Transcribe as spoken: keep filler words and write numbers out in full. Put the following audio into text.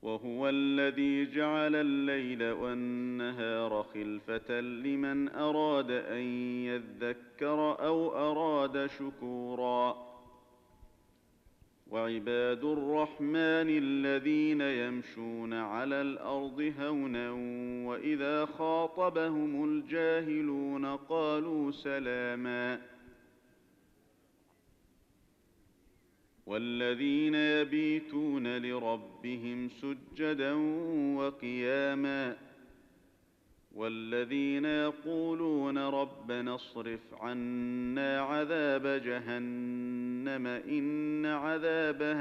وهو الذي جعل الليل والنهار خلفة لمن أراد أن يذكر أو أراد شكورا. وعباد الرحمن الذين يمشون على الأرض هونا وإذا خاطبهم الجاهلون قالوا سلاما. والذين يبيتون لربهم سجدا وقياما. والذين يقولون ربنا اصرف عنا عذاب جهنم إن عذابها